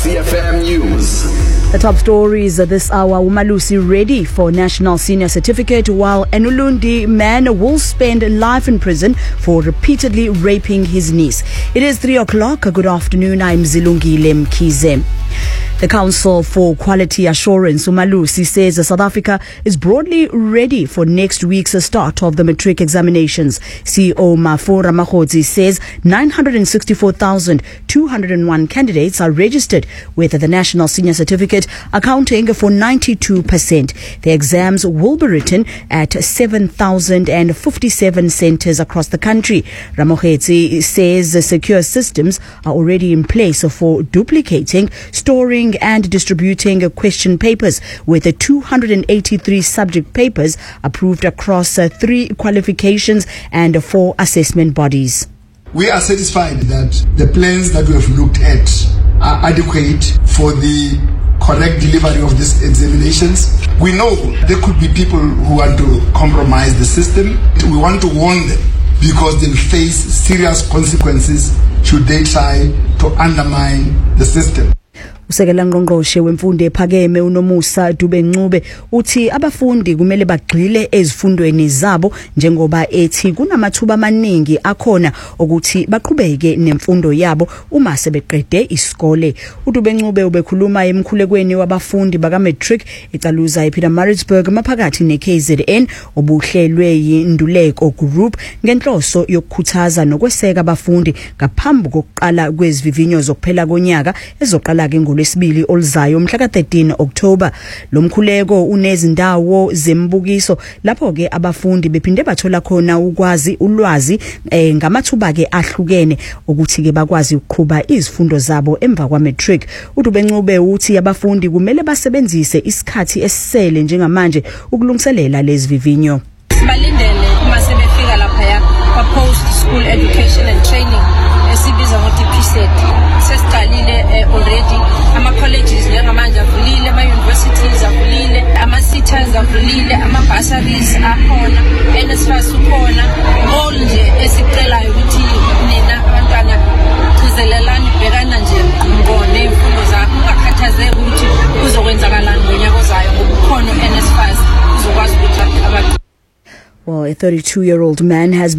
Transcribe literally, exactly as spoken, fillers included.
C F M News. The top stories this hour. Umalusi ready for National Senior Certificate, while Enulundi man will spend life in prison for repeatedly raping his niece. It is three o'clock. Good afternoon. I'm Zilungile Mkize. The Council for Quality Assurance, Umalusi, says South Africa is broadly ready for next week's start of the matric examinations. C E O Mafura Mahodzi says nine hundred sixty-four thousand two hundred one candidates are registered with the National Senior Certificate, accounting for ninety-two percent. The exams will be written at seven thousand fifty-seven centers across the country. Ramohetsi says secure systems are already in place for duplicating, storing and distributing question papers, with two hundred eighty-three subject papers approved across uh, three qualifications and four assessment bodies. We are satisfied that the plans that we have looked at are adequate for the correct delivery of these examinations. We know there could be people who want to compromise the system. We want to warn them, because they'll face serious consequences should they try to undermine the system. Usekela ngqongqoshe wemfundo ephakeme uNomusa Dube-Ncube uthi abafundi kumele bagxile ezifundweni zabo, njengoba ethi kunamathuba amaningi akhona ukuthi baqhubeke nemfundo yabo uma sebeqede isikole. uDube-Ncube ubekhuluma emkhulekweni wabafundi baka matric eCaluza ePietermaritzburg maphakathi neK Z N obuhlelwe yinduleko group ngenhloso yokukhuthaza nokweseka abafundi ngaphambi kokuqala kwezivivinyo zokuphela konyaka ezoqala ke ngolwesibili oluzayo mhla ka thirteen October. Lo mkhuleko unezindawo zembukiso lapho ke abafundi bephinde bathola khona ukwazi ulwazi eh, ngamathuba ke ahlukene ukuthi ke bakwazi ukuqhuba izifundo zabo emva kwa matric. uDube-Ncube uthi abafundi kumele basebenzise isikhathi esisele njengamanje ukulungiselela lezi vivinyo. Sibalindele uma sebefika lapha ya post school education and training esibiza ngo D P S E T. Sesiqalile already ama colleges njengamanje avulile, ama universities avulile, ama centers avulile, ama bursaries akhona, N S F A S ukhona. All nje esicelayo ukuthi nina abantwana qizelelani bhekana nje ngone imfundo zakho, ungakhathazeki ukuthi kuzokwenzakalani ngonyaka ozayo ngoba ukhona N S F A S uzokwazi ukuthi abantu. Well, a thirty-two-year-old man has